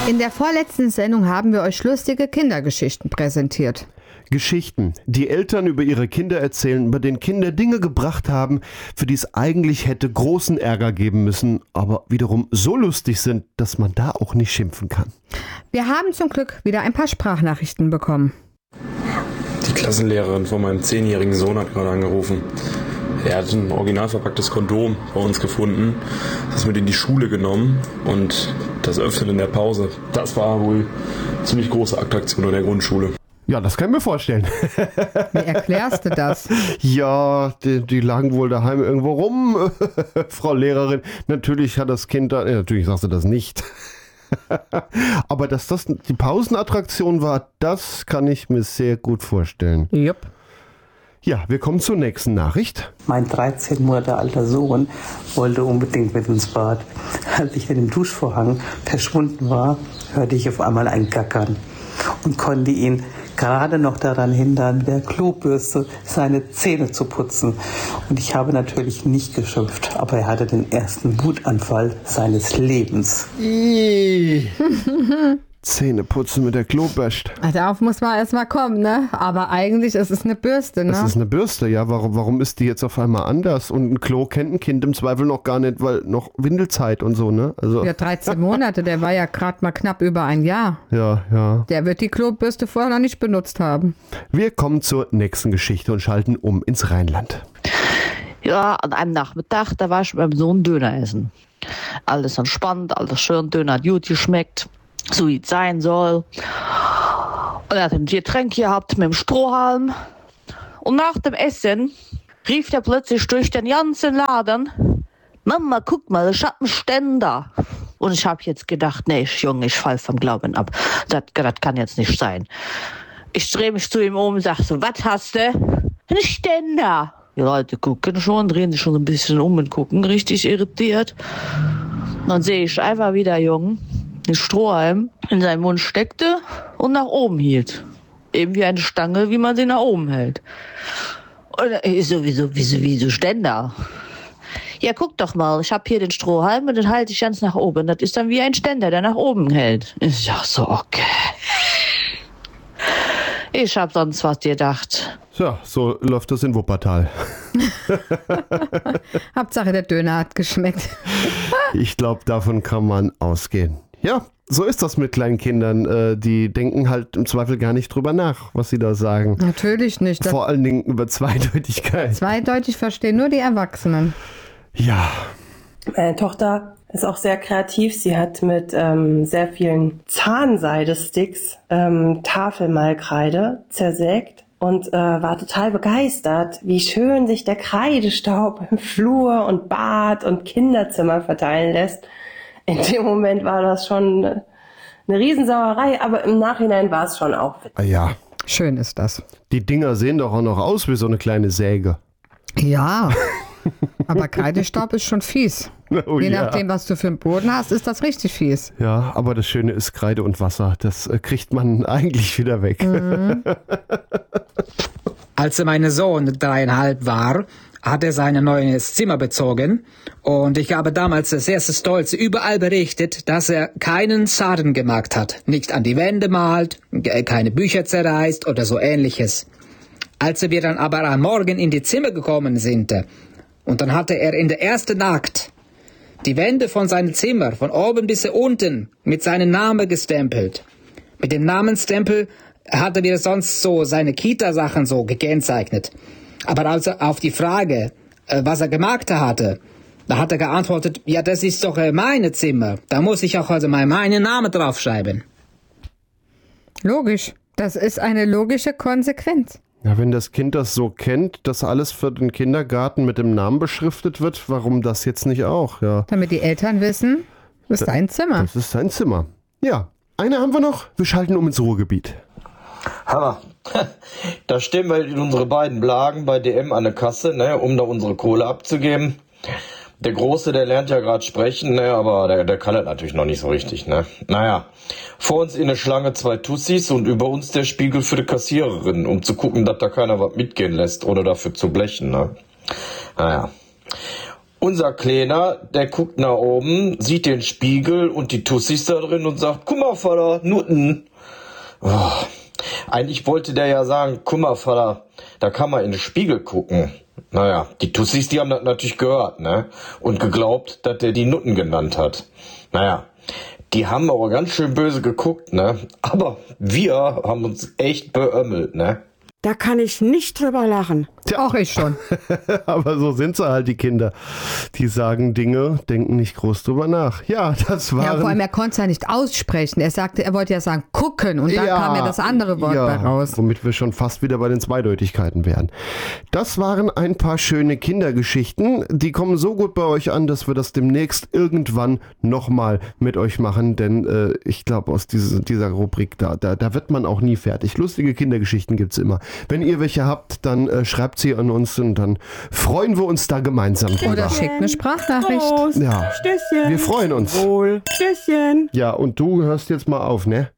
In der vorletzten Sendung haben wir euch lustige Kindergeschichten präsentiert. Geschichten, die Eltern über ihre Kinder erzählen, bei denen Kinder Dinge gebracht haben, für die es eigentlich hätte großen Ärger geben müssen, aber wiederum so lustig sind, dass man da auch nicht schimpfen kann. Wir haben zum Glück wieder ein paar Sprachnachrichten bekommen. Die Klassenlehrerin von meinem 10-jährigen Sohn hat gerade angerufen. Er hat ein original verpacktes Kondom bei uns gefunden, das mit in die Schule genommen und das öffnet in der Pause. Das war wohl eine ziemlich große Attraktion in der Grundschule. Ja, das kann ich mir vorstellen. Wie erklärst du das? Ja, die lagen wohl daheim irgendwo rum. Frau Lehrerin, natürlich hat das Kind da, natürlich sagst du das nicht. Aber dass das die Pausenattraktion war, das kann ich mir sehr gut vorstellen. Jupp. Ja, wir kommen zur nächsten Nachricht. Mein 13 Monate alter Sohn wollte unbedingt mit ins Bad. Als ich in dem Duschvorhang verschwunden war, hörte ich auf einmal ein Gackern und konnte ihn gerade noch daran hindern, mit der Klobürste seine Zähne zu putzen. Und ich habe natürlich nicht geschimpft, aber er hatte den ersten Wutanfall seines Lebens. Zähne putzen mit der Klobürste. Darauf muss man erstmal kommen, ne? Aber eigentlich ist es eine Bürste, ne? Das ist eine Bürste, ja. Warum ist die jetzt auf einmal anders? Und ein Klo kennt ein Kind im Zweifel noch gar nicht, weil noch Windelzeit und so, ne? Also Ja, 13 Monate, der war ja gerade mal knapp über ein Jahr. Ja. Der wird die Klobürste vorher noch nicht benutzt haben. Wir kommen zur nächsten Geschichte und schalten um ins Rheinland. Ja, an einem Nachmittag, da war ich mit meinem Sohn Döner essen. Alles entspannt, alles schön, Döner hat gut geschmeckt, so wie es sein soll. Und er hat ein Getränk gehabt mit dem Strohhalm. Und nach dem Essen rief er plötzlich durch den ganzen Laden: Mama, guck mal, ich hab einen Ständer. Und ich habe jetzt gedacht, nee, Junge, ich fall vom Glauben ab. Das kann jetzt nicht sein. Ich drehe mich zu ihm um und sag so: Was hast du? Ein Ständer. Die Leute gucken schon, drehen sich schon ein bisschen um und gucken richtig irritiert. Und dann sehe ich einfach, wie der Junge den Strohhalm in seinen Mund steckte und nach oben hielt. Eben wie eine Stange, wie man sie nach oben hält. Und ich so, wieso Ständer? Ja, guck doch mal, ich habe hier den Strohhalm und den halte ich ganz nach oben. Das ist dann wie ein Ständer, der nach oben hält. Ich sag so, okay. Ich hab sonst was gedacht. Ja, so läuft das in Wuppertal. Hauptsache der Döner hat geschmeckt. Ich glaube, davon kann man ausgehen. Ja, so ist das mit kleinen Kindern. Die denken halt im Zweifel gar nicht drüber nach, was sie da sagen. Natürlich nicht. Vor allen Dingen über Zweideutigkeit. Zweideutig verstehen nur die Erwachsenen. Ja. Meine Tochter ist auch sehr kreativ. Sie hat mit sehr vielen Zahnseidesticks Tafelmalkreide zersägt und war total begeistert, wie schön sich der Kreidestaub im Flur und Bad und Kinderzimmer verteilen lässt. In dem Moment war das schon eine Riesensauerei, aber im Nachhinein war es schon auch witzig. Ja. Schön ist das. Die Dinger sehen doch auch noch aus wie so eine kleine Säge. Ja, aber Kreidestaub ist schon fies. Oh, Je ja. nachdem, was du für einen Boden hast, ist das richtig fies. Ja, aber das Schöne ist Kreide und Wasser. Das kriegt man eigentlich wieder weg. Mhm. Als mein Sohn 3,5 war, hat er sein neues Zimmer bezogen und ich habe damals sehr stolz überall berichtet, dass er keinen Schaden gemacht hat, nicht an die Wände malt, keine Bücher zerreißt oder so ähnliches. Als wir dann aber am Morgen in die Zimmer gekommen sind und dann hatte er in der ersten Nacht die Wände von seinem Zimmer von oben bis unten mit seinem Namen gestempelt. Mit dem Namensstempel hatte wir sonst so seine Kita-Sachen so gekennzeichnet. Aber also auf die Frage, was er gemacht hatte, da hat er geantwortet, ja, das ist doch meine Zimmer. Da muss ich auch also meinen Namen draufschreiben. Logisch. Das ist eine logische Konsequenz. Ja, wenn das Kind das so kennt, dass alles für den Kindergarten mit dem Namen beschriftet wird, warum das jetzt nicht auch? Ja. Damit die Eltern wissen, das ist dein Zimmer. Das ist sein Zimmer. Ja, eine haben wir noch. Wir schalten um ins Ruhrgebiet. Hammer. Da stehen wir in unsere beiden Blagen bei DM an der Kasse, ne, um da unsere Kohle abzugeben. Der Große, der lernt ja gerade sprechen, ne, aber der kann das natürlich noch nicht so richtig, ne. Naja, vor uns in der Schlange 2 Tussis und über uns der Spiegel für die Kassiererin, um zu gucken, dass da keiner was mitgehen lässt, ohne dafür zu blechen, ne. Naja. Unser Kleiner, der guckt nach oben, sieht den Spiegel und die Tussis da drin und sagt, guck mal, Vater, Nutten. Oh, eigentlich wollte der ja sagen, guck mal, Vater, da kann man in den Spiegel gucken. Naja, die Tussis, die haben das natürlich gehört, ne? Und geglaubt, dass der die Nutten genannt hat. Naja, die haben aber ganz schön böse geguckt, ne? Aber wir haben uns echt beömmelt, ne? Da kann ich nicht drüber lachen. Auch ich schon. Aber so sind sie halt, die Kinder. Die sagen Dinge, denken nicht groß drüber nach. Ja, das war. Ja, vor allem, er konnte es ja nicht aussprechen. Er wollte ja sagen, gucken. Und dann kam ja das andere Wort bei raus. Womit wir schon fast wieder bei den Zweideutigkeiten wären. Das waren ein paar schöne Kindergeschichten. Die kommen so gut bei euch an, dass wir das demnächst irgendwann nochmal mit euch machen. Denn ich glaube, aus dieser Rubrik, da wird man auch nie fertig. Lustige Kindergeschichten gibt's immer. Wenn ihr welche habt, dann schreibt sie an uns und dann freuen wir uns da gemeinsam drüber. Oder schickt eine Sprachnachricht. Prost. Ja, Stößchen. wir freuen uns. Wohl. Stößchen. Ja, und du hörst jetzt mal auf, ne?